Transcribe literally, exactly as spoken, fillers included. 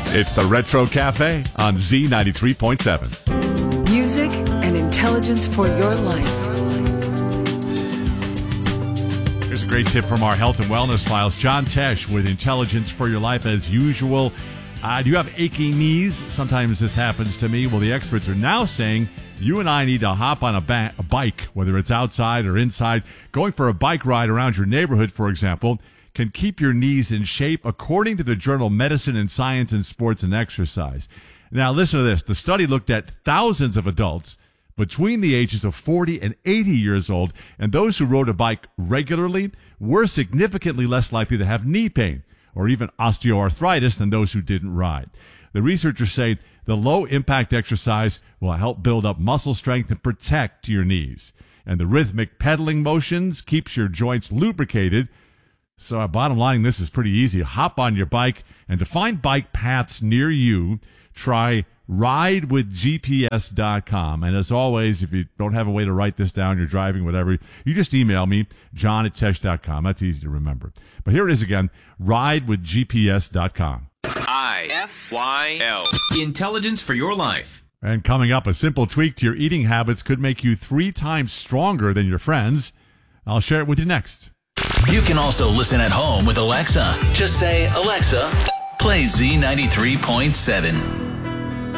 It's the Retro Cafe on Z ninety-three point seven. Music and intelligence for your life. Here's a great tip from our health and wellness files. John Tesh with Intelligence for Your Life as usual. Uh, do you have aching knees? Sometimes this happens to me. Well, the experts are now saying you and I need to hop on a, ba- a bike, whether it's outside or inside. Going for a bike ride around your neighborhood, for example, can keep your knees in shape, according to the journal Medicine and Science in Sports and Exercise. Now, listen to this. The study looked at thousands of adults between the ages of forty and eighty years old, and those who rode a bike regularly were significantly less likely to have knee pain or even osteoarthritis than those who didn't ride. The researchers say the low-impact exercise will help build up muscle strength and protect your knees. And the rhythmic pedaling motions keeps your joints lubricated. So, uh, bottom line, this is pretty easy. Hop on your bike, and to find bike paths near you, try ride with G P S dot com. And as always, if you don't have a way to write this down, you're driving, whatever, you just email me, john at tesh dot com. That's easy to remember. But here it is again, ride with G P S dot com. I F Y L. Intelligence for your life. And coming up, a simple tweak to your eating habits could make you three times stronger than your friends. I'll share it with you next. You can also listen at home with Alexa. Just say, Alexa, play Z ninety-three point seven.